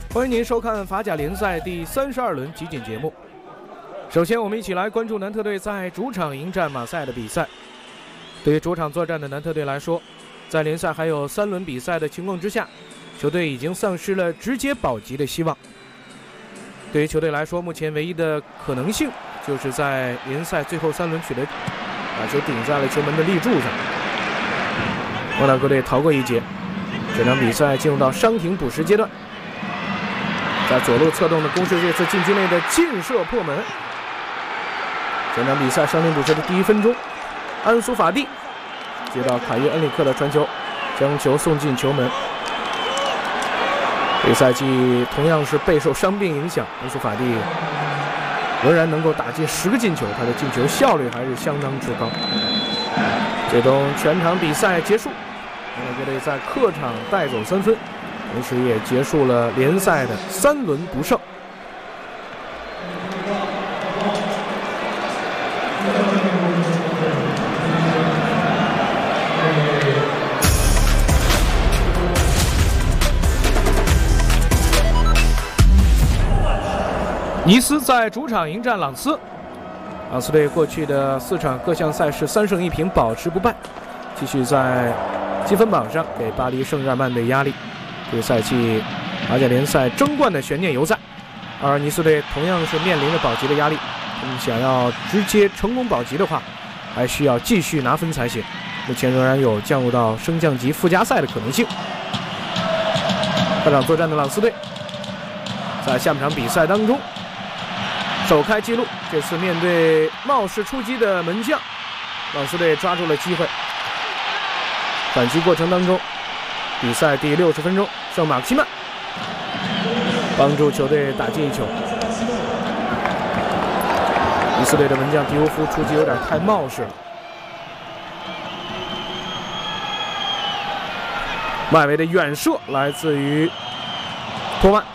欢迎您收看法甲联赛第32轮集锦节目。首先，我们一起来关注南特队在主场迎战马赛的比赛。对于主场作战的南特队来说，在联赛还有3轮比赛的情况之下，球队已经丧失了直接保级的希望。对于球队来说，目前唯一的可能性就是在联赛最后3轮取得把球顶在了球门的立柱上。莫纳哥队逃过一劫，这场比赛进入到伤停补时阶段。在左路侧动的攻势，这次禁区内的劲射破门。这场比赛伤停补时的第1分钟，安苏法蒂接到卡约恩里克的传球，将球送进球门。这赛季同样是备受伤病影响，安苏法蒂仍然能够打进10个进球，他的进球效率还是相当之高。最终全场比赛结束，莫纳哥队在客场带走3分。同时也结束了联赛的3轮不胜。尼斯在主场迎战朗斯，朗斯队过去的4场各项赛事3胜1平，保持不败，继续在积分榜上给巴黎圣日耳曼队压力。这个赛季法甲联赛争冠的悬念犹在，而尼斯队同样是面临着保级的压力。他们想要直接成功保级的话，还需要继续拿分才行。目前仍然有降入到升降级附加赛的可能性。客场作战的朗斯队在下半场比赛当中首开纪录，这次面对冒失出击的门将，朗斯队抓住了机会。反击过程当中，比赛第60分钟，圣马克西曼帮助球队打进1球。尼斯队的门将迪乌夫出击有点太冒失了，外围的远射来自于托曼。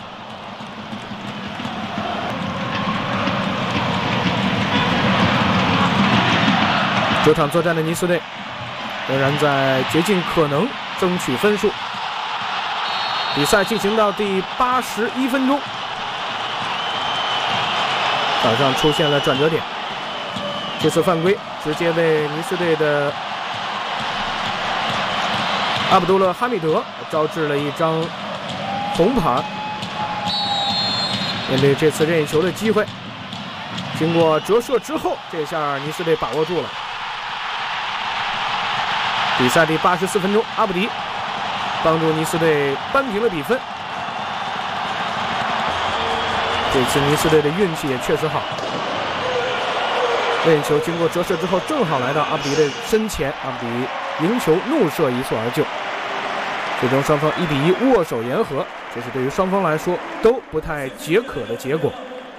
主场作战的尼斯队仍然在竭尽可能争取分数。比赛进行到第81分钟，场上出现了转折点，这次犯规直接为尼斯队的阿卜杜勒哈密德招致了1张红牌。面对这次任意球的机会，经过折射之后，这下尼斯队把握住了。比赛第84分钟，阿布迪帮助尼斯队扳平了比分。这次尼斯队的运气也确实好，任意球经过折射之后，正好来到阿布迪的身前，阿布迪迎球怒射一蹴而就。最终双方1比1握手言和，这是对于双方来说都不太解渴的结果。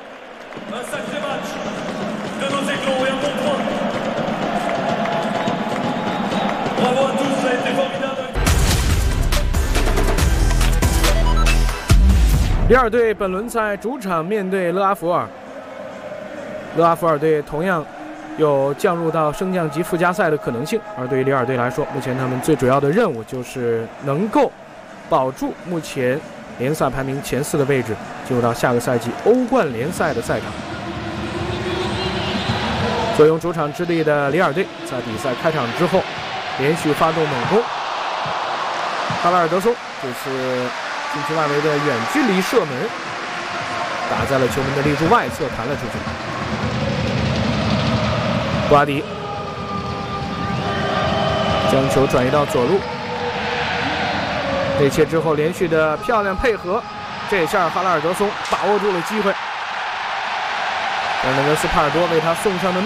里尔队本轮在主场面对勒阿弗尔，勒阿弗尔队同样有降入到升降级附加赛的可能性，而对于里尔队来说，目前他们最主要的任务就是能够保住目前联赛排名前4的位置，进入到下个赛季欧冠联赛的赛场。坐拥主场之力的里尔队在比赛开场之后连续发动猛攻，哈拉尔德松这次禁区外围的远距离射门打在了球门的立柱外侧，弹了出去。布阿迪将球转移到左路，内切之后连续的漂亮配合，这下哈拉尔德松把握住了机会，尔南德斯帕尔多为他送上的